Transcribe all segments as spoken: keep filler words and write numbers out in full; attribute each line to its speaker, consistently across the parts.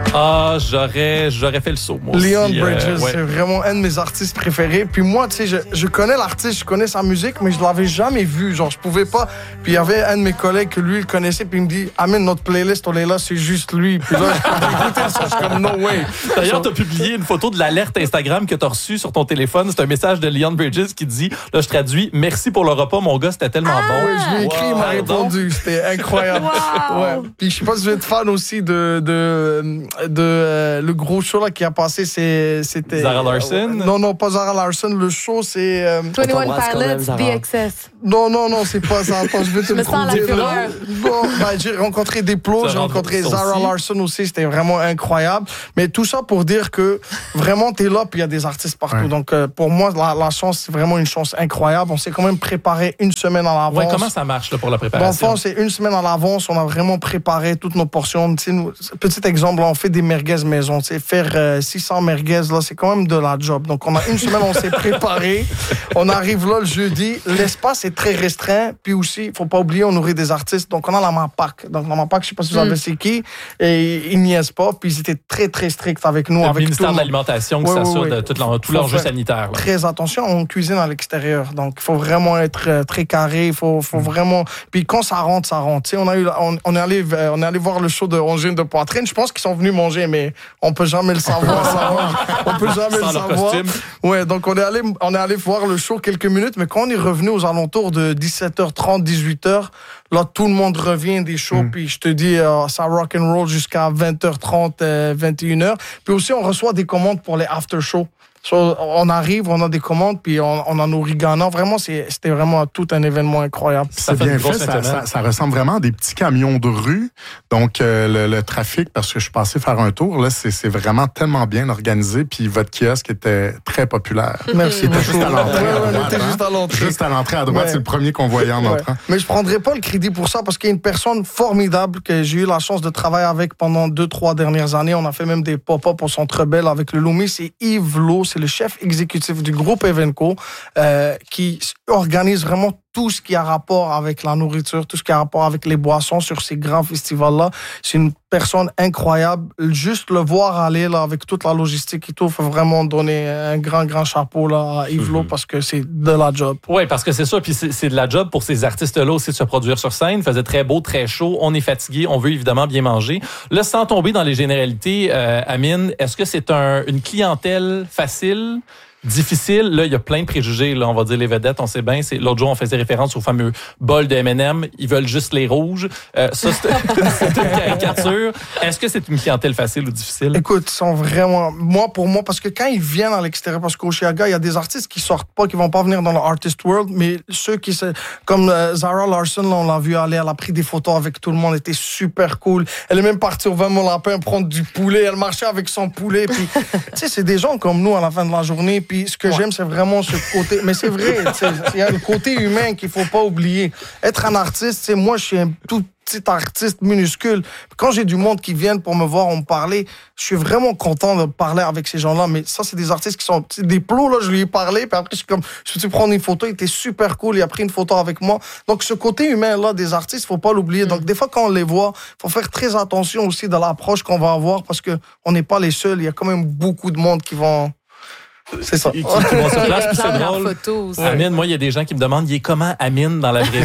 Speaker 1: Ah, j'aurais, j'aurais fait le saut, moi
Speaker 2: Leon
Speaker 1: aussi.
Speaker 2: Bridges,
Speaker 1: euh, ouais.
Speaker 2: c'est vraiment un de mes artistes préférés. Puis moi, tu sais, je, je connais l'artiste, je connais sa musique, mais je l'avais jamais vu. Genre, je pouvais pas. Puis il y avait un de mes collègues que lui, il connaissait, puis il me dit, amène notre playlist, on est là, c'est juste lui. Puis là, je écouté ça, je suis comme, no way.
Speaker 1: D'ailleurs, t'as publié une photo de l'alerte Instagram que t'as reçue sur ton téléphone. C'est un message de Leon Bridges qui dit, là, je traduis, merci pour le repas, mon gars, c'était tellement
Speaker 2: Ah,
Speaker 1: bon.
Speaker 2: oui, je lui ai écrit, wow, il m'a répondu. C'était incroyable.
Speaker 3: Wow.
Speaker 2: Ouais. Puis je sais pas si vous êtes fan aussi de, de, de euh, le gros show là, qui a passé, c'est, c'était...
Speaker 1: Zara Larsson?
Speaker 2: Euh, non, non, pas Zara Larsson. Le show, c'est... Euh,
Speaker 3: vingt et un Pilots, The Excess.
Speaker 2: Non, non, non, c'est pas ça. Attends, je vais te
Speaker 3: Je
Speaker 2: le
Speaker 3: me sens la
Speaker 2: dire.
Speaker 3: fureur.
Speaker 2: Bon, ben, j'ai rencontré Diplo, j'ai rencontré Zara Larsson aussi. C'était vraiment incroyable. Mais tout ça pour dire que vraiment, t'es là, puis il y a des artistes partout. Ouais. Donc, euh, pour moi, la, la chance, c'est vraiment une chance incroyable. On s'est quand même préparé une semaine à l'avance.
Speaker 1: Ouais, comment ça marche là, pour la préparation?
Speaker 2: Dans le fond, c'est une semaine à l'avance. On a vraiment préparé toutes nos portions. Nous, petit exemple, là, on fait des merguez maison. Faire euh, six cents merguez, là, c'est quand même de la job. Donc, on a une semaine, on s'est préparé. On arrive là le jeudi. L'espace est très restreint. Puis aussi, il faut pas oublier, on nourrit des artistes. Donc, on a la MAPAC. Donc, la MAPAC, je sais pas si vous savez mm. c'est qui. Et ils niaisent pas. Puis, ils étaient très, très stricts avec nous.
Speaker 1: Le
Speaker 2: avec
Speaker 1: ministère
Speaker 2: tout
Speaker 1: de l'Alimentation qui ouais, s'assure ouais, ouais. de tout, l'en, tout l'enjeu sanitaire. Là.
Speaker 2: Très attention, on cuisine à l'extérieur. Donc, il faut vraiment être euh, très carré. Il faut, faut mm. vraiment... Puis, quand ça rentre, ça rentre. Tu sais, on, a eu, on, on, est allé, on est allé voir le show de Angine de Poitrine. Je pense qu'ils sont venus manger, mais on peut jamais le savoir. ça, on peut jamais Sans le savoir. Costume. Ouais, donc on est allé, on est allé voir le show quelques minutes, mais quand on est revenu aux alentours de dix-sept heures trente, dix-huit heures, là tout le monde revient des shows, mm. puis je te dis euh, ça rock and roll jusqu'à vingt heures trente, euh, vingt et une heures. Puis aussi on reçoit des commandes pour les after shows. So, on arrive, on a des commandes, puis on, on a nourrit Ghana. Vraiment, c'est, c'était vraiment tout un événement incroyable.
Speaker 4: C'est bien fait, ça, ça, ça ressemble vraiment à des petits camions de rue. Donc, euh, le, le trafic, parce que je suis passé faire un tour, là, c'est, c'est vraiment tellement bien organisé, puis votre kiosque était très populaire.
Speaker 2: Merci.
Speaker 4: Il était juste à l'entrée
Speaker 2: ouais,
Speaker 4: à droite.
Speaker 2: était juste à l'entrée.
Speaker 4: Juste à l'entrée à droite, ouais. C'est le premier qu'on voyait en entrant.
Speaker 2: Ouais. Mais je prendrais pas le crédit pour ça, parce qu'il y a une personne formidable que j'ai eu la chance de travailler avec pendant deux, trois dernières années. On a fait même des pop-up au Centre Bell avec le Loomis. C'est Yves Lowe, c'est le chef exécutif du groupe Evenco, euh, qui organise vraiment tout ce qui a rapport avec la nourriture, tout ce qui a rapport avec les boissons sur ces grands festivals-là. C'est une personne incroyable. Juste le voir aller là, avec toute la logistique et tout, il faut vraiment donner un grand, grand chapeau là, à Yves Lowe, mm-hmm. parce que c'est de la job.
Speaker 1: Oui, parce que c'est ça. Puis c'est, c'est de la job pour ces artistes-là aussi de se produire sur scène. Il faisait très beau, très chaud. On est fatigué. On veut évidemment bien manger. Là, sans tomber dans les généralités, euh, Amine, est-ce que c'est un, une clientèle facile? Difficile, là, il y a plein de préjugés, là, on va dire les vedettes, on sait bien, c'est, l'autre jour, on faisait référence au fameux bol de M and M, ils veulent juste les rouges, euh, ça, c'est, c'est une caricature. Est-ce que c'est une clientèle facile ou difficile?
Speaker 2: Écoute, ils sont vraiment, moi, pour moi, parce que quand ils viennent à l'extérieur, parce qu'au Osheaga, il y a des artistes qui sortent pas, qui vont pas venir dans le Artist World, mais ceux qui, se, comme euh, Zara Larsson, là, on l'a vu aller, elle a pris des photos avec tout le monde, était super cool, elle est même partie au vingt Mon Lapin prendre du poulet, elle marchait avec son poulet, puis, tu sais, c'est des gens comme nous à la fin de la journée. Puis ce que ouais. j'aime, c'est vraiment ce côté. Mais c'est vrai, il y a le côté humain qu'il faut pas oublier. Être un artiste, moi, je suis un tout petit artiste minuscule. Quand j'ai du monde qui vient pour me voir, on me parler, je suis vraiment content de parler avec ces gens-là. Mais ça, c'est des artistes qui sont des plots, là, je lui ai parlé, puis après, je suis comme, je peux-tu prendre une photo? Il était super cool, il a pris une photo avec moi. Donc, ce côté humain-là des artistes, faut pas l'oublier. Donc, des fois, quand on les voit, faut faire très attention aussi de l'approche qu'on va avoir, parce que on n'est pas les seuls. Il y a quand même beaucoup de monde qui vont... C'est ça. Qui, qui vont sur place, puis c'est drôle. Amine, moi, il y a des gens qui me demandent, il est comment Amine dans la vraie vie?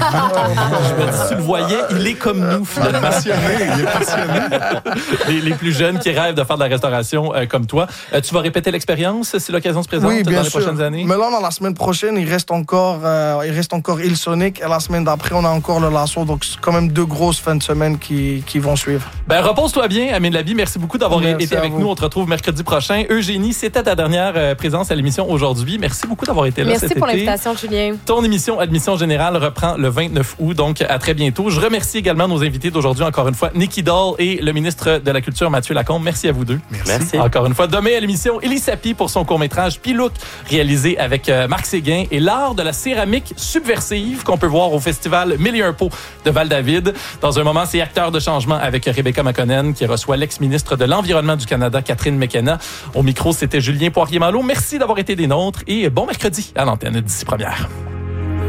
Speaker 2: Je me dis, si tu le voyais, il est comme nous, finalement.
Speaker 4: Passionné, il est passionné.
Speaker 1: les, les plus jeunes qui rêvent de faire de la restauration euh, comme toi. Euh, tu vas répéter l'expérience si l'occasion se présente oui, dans les sûr. prochaines années?
Speaker 2: Mais là, dans la semaine prochaine, il reste encore, euh, il reste encore Il Sonic. Et la semaine d'après, on a encore le Lasso. Donc, c'est quand même deux grosses fins de semaine qui, qui vont suivre.
Speaker 1: Ben, repose-toi bien, Amine Labi. Merci beaucoup d'avoir Merci été avec vous. nous. On te retrouve mercredi prochain. Eugénie, c'était ta dernière euh, présence à l'émission aujourd'hui. Merci beaucoup d'avoir été là
Speaker 3: Merci
Speaker 1: cet
Speaker 3: pour
Speaker 1: été.
Speaker 3: l'invitation, Julien.
Speaker 1: Ton émission Admission Générale reprend le vingt-neuf août, donc à très bientôt. Je remercie également nos invités d'aujourd'hui, encore une fois, Nicky Doll et le ministre de la Culture, Mathieu Lacombe. Merci à vous deux.
Speaker 4: Merci.
Speaker 1: Merci. Encore une fois, demain à l'émission, Élie Sapi pour son court-métrage Pilouk, réalisé avec euh, Marc Séguin, et l'art de la céramique subversive qu'on peut voir au festival Mille et un pots de Val-David. Dans un moment, c'est Acteurs de changement avec Rebecca McConnell qui reçoit l'ex-ministre de l'Environnement du Canada, Catherine McKenna. Au micro, c'était Julien Poirier-Malo. Merci d'avoir été des nôtres et bon mercredi à l'antenne d'ici première.